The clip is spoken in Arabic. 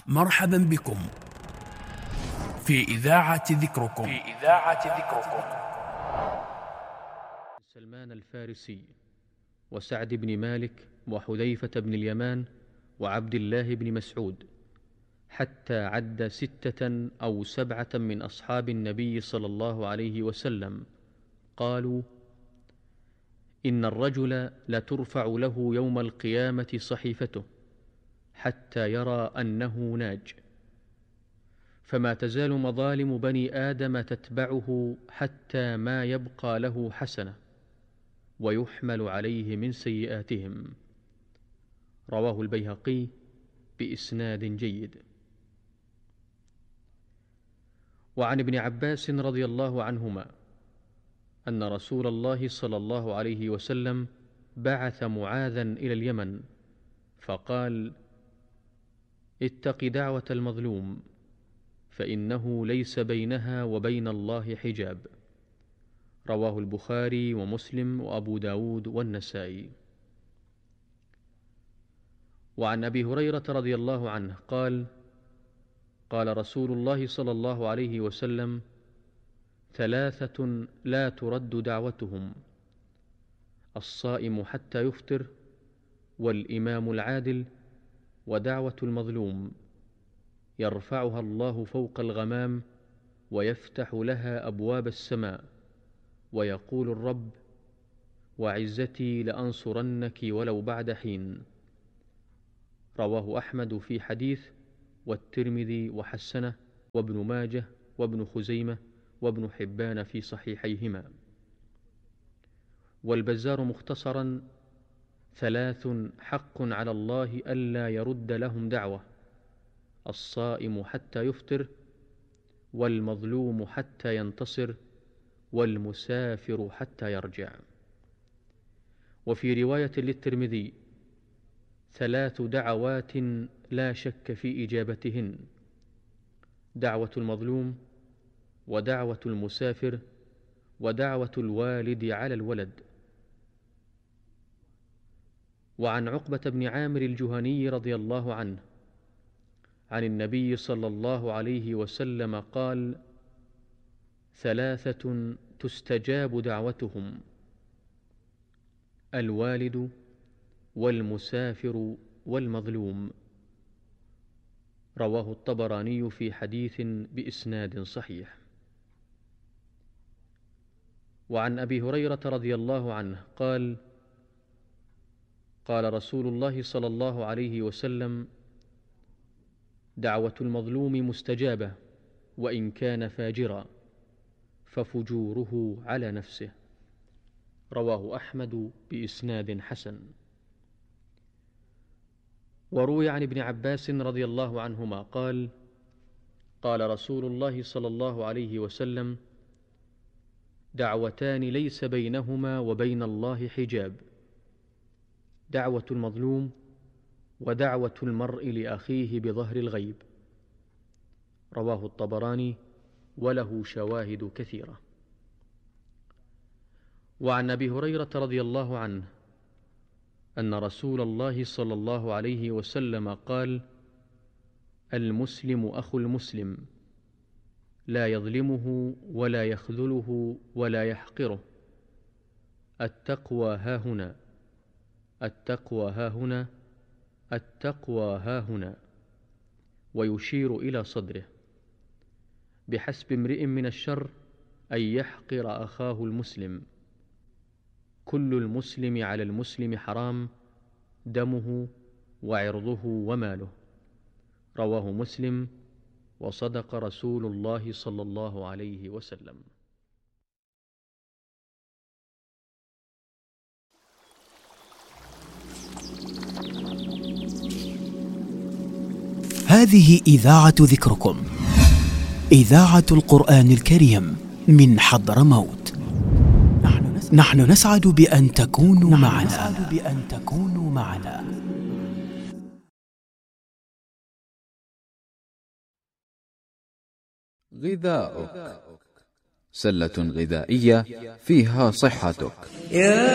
مرحبا بكم في إذاعة ذكركم. سلمان الفارسي وسعد بن مالك وحذيفة بن اليمان وعبد الله بن مسعود، حتى عد 6 أو 7 من أصحاب النبي صلى الله عليه وسلم قالوا: إن الرجل لترفع له يوم القيامة صحيفته حتى يرى أنه ناج، فما تزال مظالم بني آدم تتبعه حتى ما يبقى له حسنة ويحمل عليه من سيئاتهم. رواه البيهقي بإسناد جيد. وعن ابن عباس رضي الله عنهما أن رسول الله صلى الله عليه وسلم بعث معاذا إلى اليمن فقال: اتق دعوة المظلوم فإنه ليس بينها وبين الله حجاب. رواه البخاري ومسلم وأبو داود والنسائي. وعن أبي هريرة رضي الله عنه قال: قال رسول الله صلى الله عليه وسلم: 3 لا ترد دعوتهم: الصائم حتى يفطر، والإمام العادل، ودعوة المظلوم، يرفعها الله فوق الغمام ويفتح لها أبواب السماء، ويقول الرب: وعزتي لأنصرنك ولو بعد حين. رواه أحمد في حديث، والترمذي وحسنه، وابن ماجه وابن خزيمة وابن حبان في صحيحيهما. والبزار مختصرا: 3 حق على الله ألا يرد لهم دعوة: الصائم حتى يفطر، والمظلوم حتى ينتصر، والمسافر حتى يرجع. وفي رواية للترمذي: 3 دعوات لا شك في إجابتهن: دعوة المظلوم، ودعوة المسافر، ودعوة الوالد على الولد. وعن عقبة بن عامر الجهني رضي الله عنه عن النبي صلى الله عليه وسلم قال: 3 تستجاب دعوتهم: الوالد، والمسافر، والمظلوم. رواه الطبراني في حديث بإسناد صحيح. وعن أبي هريرة رضي الله عنه قال: قال رسول الله صلى الله عليه وسلم: دعوة المظلوم مستجابة وإن كان فاجرا، ففجوره على نفسه. رواه أحمد بإسناد حسن. وروي عن ابن عباس رضي الله عنهما قال: قال رسول الله صلى الله عليه وسلم: دعوتان ليس بينهما وبين الله حجاب: دعوة المظلوم، ودعوة المرء لأخيه بظهر الغيب. رواه الطبراني وله شواهد كثيرة. وعن أبي هريرة رضي الله عنه أن رسول الله صلى الله عليه وسلم قال: المسلم أخو المسلم، لا يظلمه ولا يخذله ولا يحقره، التقوى هاهنا، التقوى هاهنا، التقوى هاهنا، ويشير إلى صدره. بحسب امرئ من الشر أن يحقر أخاه المسلم. كل المسلم على المسلم حرام، دمه وعرضه وماله. رواه مسلم. وصدق رسول الله صلى الله عليه وسلم. هذه إذاعة ذكركم، إذاعة القرآن الكريم من حضرموت. نحن نسعد بأن تكونوا معنا. غذاؤك، سلة غذائية فيها صحتك.